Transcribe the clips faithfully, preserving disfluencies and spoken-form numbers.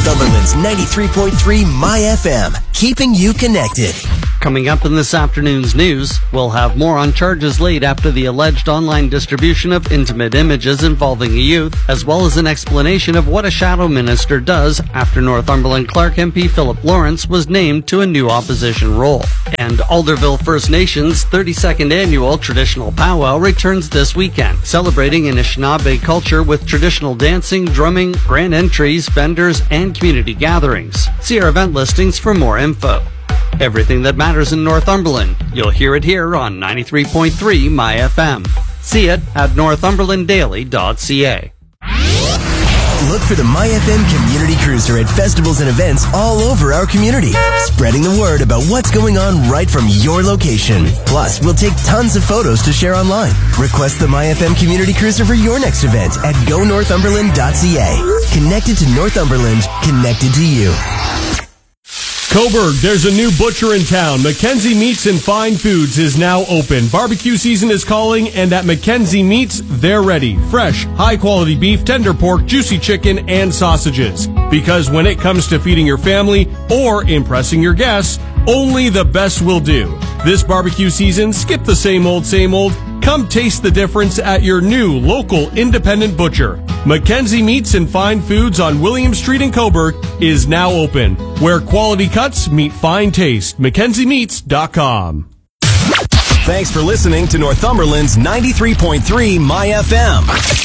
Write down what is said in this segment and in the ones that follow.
Northumberland's ninety-three point three My F M, keeping you connected. Coming up in this afternoon's news, we'll have more on charges laid after the alleged online distribution of intimate images involving a youth, as well as an explanation of what a shadow minister does after Northumberland Clark M P Philip Lawrence was named to a new opposition role. And Alderville First Nation's thirty-second annual traditional powwow returns this weekend, celebrating Anishinaabe culture with traditional dancing, drumming, grand entries, vendors, and community gatherings. See our event listings for more info. Everything that matters in Northumberland, you'll hear it here on ninety-three point three My F M. See it at northumberland daily dot c a. Look for the My F M Community Cruiser at festivals and events all over our community, spreading the word about what's going on right from your location. Plus, we'll take tons of photos to share online. Request the My F M Community Cruiser for your next event at go northumberland dot c a. Connected to Northumberland, connected to you. Coburg, there's a new butcher in town. Mackenzie Meats and Fine Foods is now open. Barbecue season is calling, and at Mackenzie Meats, they're ready. Fresh, high-quality beef, tender pork, juicy chicken, and sausages. Because when it comes to feeding your family or impressing your guests, only the best will do. This barbecue season, skip the same old, same old. Come taste the difference at your new local independent butcher. Mackenzie Meats and Fine Foods on William Street in Coburg is now open, where quality cuts meet fine taste. mackenzie meats dot com. Thanks for listening to Northumberland's ninety-three point three My F M.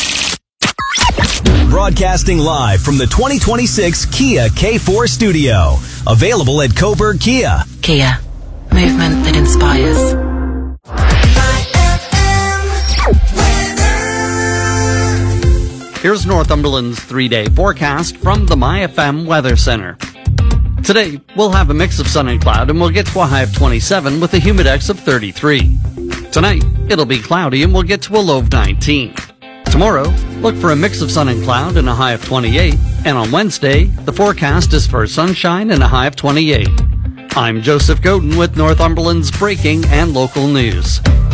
Broadcasting live from the twenty twenty-six Kia K four studio. Available at Coburg Kia. Kia. Movement that inspires. Here's Northumberland's three-day forecast from the My F M Weather Center. Today, we'll have a mix of sun and cloud, and we'll get to a high of twenty-seven with a humidex of thirty-three. Tonight, it'll be cloudy, and we'll get to a low of nineteen. Tomorrow, look for a mix of sun and cloud and a high of twenty-eight. And on Wednesday, the forecast is for sunshine and a high of twenty-eight. I'm Joseph Godin with Northumberland's breaking and local news.